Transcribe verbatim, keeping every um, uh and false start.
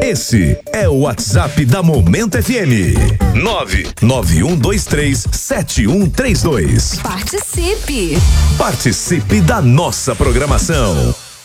Esse é o WhatsApp da Momento F M. nove nove um dois três sete um três dois. Participe! Participe da nossa programação.